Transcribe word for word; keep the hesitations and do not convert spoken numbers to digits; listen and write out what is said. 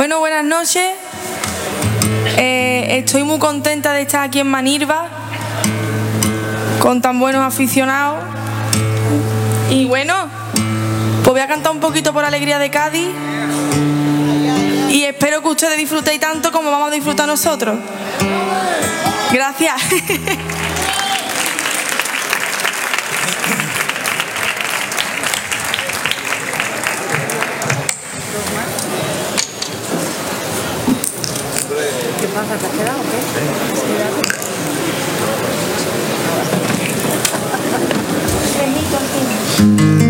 Bueno, buenas noches. Eh, estoy muy contenta de estar aquí en Manilva con tan buenos aficionados. Y bueno, pues voy a cantar un poquito por Alegría de Cádiz y espero que ustedes disfrutéis tanto como vamos a disfrutar nosotros. Gracias. ¿Qué pasa? ¿Te has quedado o qué?